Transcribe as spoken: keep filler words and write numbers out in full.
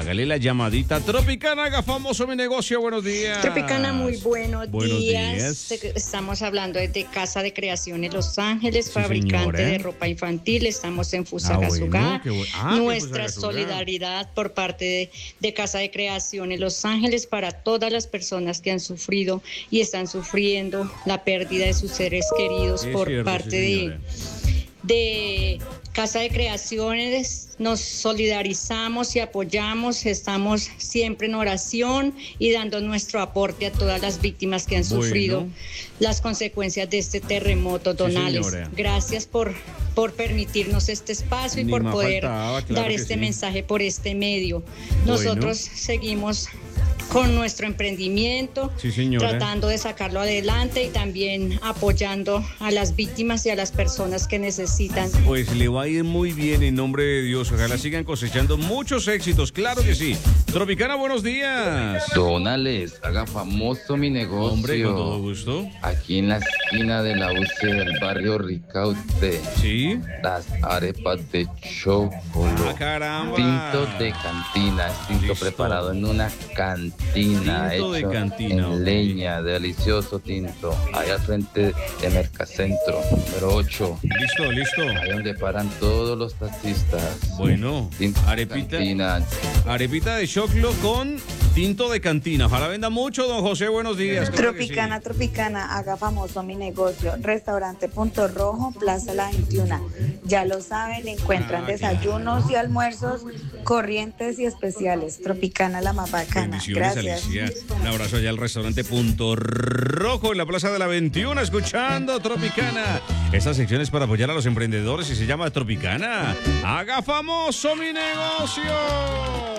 Hágale la llamadita. Tropicana, haga famoso mi negocio. Buenos días. Tropicana, muy buenos, Buenos días. días. Estamos hablando de Casa de Creaciones Los Ángeles, Sí, fabricante señora. de ropa infantil. Estamos en Ah, Fusagasugá. bueno, qué bu- ah, qué Nuestra Fusagasugá. solidaridad por parte de, de Casa de Creaciones Los Ángeles para todas las personas que han sufrido y están sufriendo la pérdida de sus seres queridos Es por cierto, parte sí, de señora. de Casa de Creaciones. Nos solidarizamos y apoyamos, estamos siempre en oración y dando nuestro aporte a todas las víctimas que han Bueno. sufrido las consecuencias de este terremoto, don Sí, Alex. señora. Gracias por, por permitirnos este espacio y Ni por más poder faltaba, claro dar que este sí. mensaje por este medio. Bueno. Nosotros seguimos con nuestro emprendimiento, Sí, señora. tratando de sacarlo adelante y también apoyando a las víctimas y a las personas que necesitan. Pues le va a ir muy bien en nombre de Dios. Ojalá sigan cosechando muchos éxitos. Claro que sí. Tropicana, buenos días. Don Alex, haga famoso mi negocio. Hombre, con todo gusto. Aquí en la esquina de la U C del barrio Ricaute. Sí. Las arepas de chocolate. Ah, caramba. Tinto de cantina. Es tinto Listo. preparado en una cantina. Tinto de hecho cantina, en ok. leña. Delicioso tinto. Allá al frente de Mercacentro. Número ocho. Listo, listo. Ahí donde paran todos los taxistas. Bueno, Tinto de arepita, cantina. arepita de choclo con tinto de cantina. Ojalá venda mucho, don José. Buenos días. Claro que sí. Tropicana, Tropicana, haga famoso mi negocio. Restaurante Punto Rojo, Plaza La veintiuna. Ya lo saben, encuentran Ah, desayunos y almuerzos corrientes y especiales. Tropicana, la más bacana. Bendiciones, Gracias. Alicia. Un abrazo allá al restaurante Punto Rojo en la Plaza de la veintiuna, escuchando Tropicana. Esta sección es para apoyar a los emprendedores y se llama Tropicana. Haga famoso mi negocio.